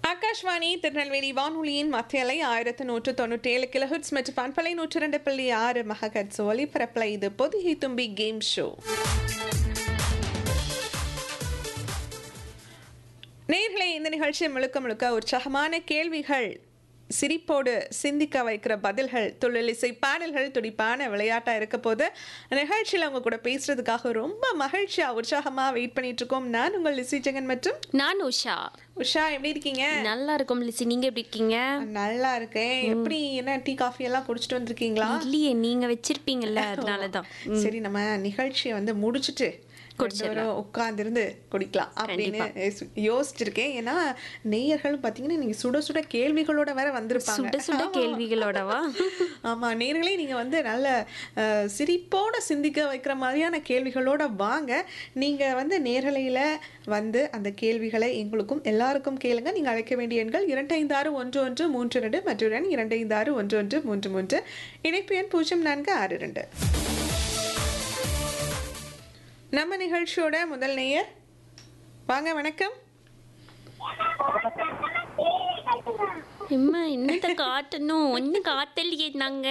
ஆகாஷ்வாணி திருநெல்வேலி வானொலியின் மத்திய அலை 1197 கிலோஹெர்ட்ஸ் மற்றும் பண்பலை 102.6 மெகாஹெர்ட்ஸ் ஒலிபரப்புல இது பொதிகை தும்பி கேம் ஷோ. நேயர்களே, இந்த நிகழ்ச்சி முழுக்க முழுக்க உற்சாகமான கேள்விகள், சிரிப்போடு சிந்திக்க வைக்கிற பதில்கள், தொழிலிசை பாடல்கள், துடிப்பான விளையாட்டா இருக்க போது நிகழ்ச்சியில் அவங்க கூட பேசுறதுக்காக ரொம்ப மகிழ்ச்சியா உற்சாகமா வெயிட் பண்ணிட்டு இருக்கோம். நான் உங்கள் லிசி ஜெகன் மற்றும் நான் உஷா. உஷா, எப்படி இருக்கீங்க? நல்லா இருக்கும் லிசி, நீங்க எப்படி இருக்கீங்க? நல்லா இருக்கேன். எப்படி, என்ன டீ காஃபி எல்லாம் குடிச்சிட்டு வந்திருக்கீங்களா? இல்லையே, நீங்க வச்சிருப்பீங்கல்ல, அதனாலதான். சரி, நம்ம நிகழ்ச்சியை வந்து முடிச்சுட்டு உட்கார்ந்து குடிக்கலாம் அப்படின்னு யோசிச்சிருக்கேன். ஏன்னா நேயர்களும் பாத்தீங்கன்னா நீங்க சுட சுட கேள்விகளோட வேற வந்திருப்பாங்க. சுட சுட கேள்விகளோடவா? ஆமா, நேயர்களே, நீங்க வந்து நல்ல சிரிப்போட சிந்திக்க வைக்கிற மாதிரியான கேள்விகளோட வாங்க. நீங்க வந்து நேரலையில வந்து அந்த கேள்விகளை எங்களுக்கும் எல்லாருக்கும் கேளுங்க. நீங்க அழைக்க வேண்டிய எண்கள் 256113 மற்றும் 25611333, இணைப்பு எண் 0462. நம்ம நிகழ்ச்சியோட முதல் நேயர் வாங்க. வணக்கம். அம்மா, என்னத்த காட்டணும், ஒன்னும் காத்தலையே நாங்க.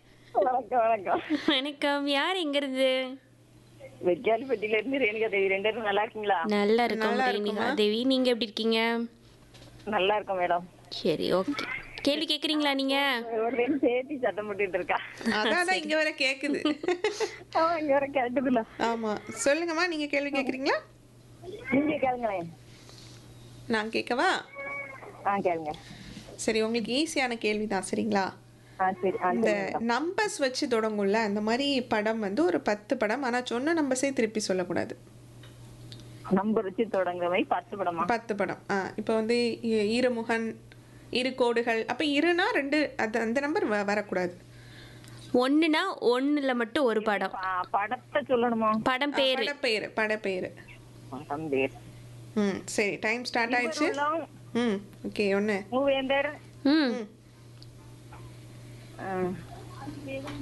வணக்கம். யார் எங்க இருந்து? வெஜ்ஜாலிப்பட்டியில இருந்து ரேணுகா தேவி. ரெண்டு பேரும் நல்லா இருக்கீங்களா? நல்லா இருக்கும் ரேணுகா தேவி, நீங்க எப்படி இருக்கீங்க? நல்லா இருக்கும் மேடம். சரி, ஓகே. கேள்வி கேக்குறீங்களா நீங்க? ஒரு பேரும் சேர்த்து சத்தம் போட்டுட்டு இருக்கா. அதான் இங்க வர கேக்குது. இங்க வர கேட்டுதுல. ஆமா, சொல்லுங்கம்மா, நீங்க கேள்வி கேக்குறீங்களா? நீங்க கேளுங்களேன். நான் கேட்கவா? கேளுங்க. சரி, உங்களுக்கு ஈஸியான கேள்விதான், சரிங்களா? சரி. அந்த நம்பர்ஸ் வச்சு தொடங்கும்ல, அந்த மாதிரி படம் வந்து ஒரு 10 படம், ஆனா சொன்ன நம்பர்ஸே திருப்பி சொல்லக்கூடாது. நம்பர் வச்சு தொடங்குற மாதிரி 10 படமா? 10 படம். இப்போ வந்து ஈரமுகன், இரு கோடுகள், அப்ப இருனா 2, அந்த நம்பர் வரக்கூடாது. ஒண்ணுனா ஒண்ணுல மட்டும் ஒரு படம். படத்தை சொல்லணுமா? படம் பேரு. படப்பேரு. படம் பேர். சரி, டைம் ஸ்டார்ட் ஆயிடுச்சு. ஓகே. ஒண்ணு மூவேந்தர்.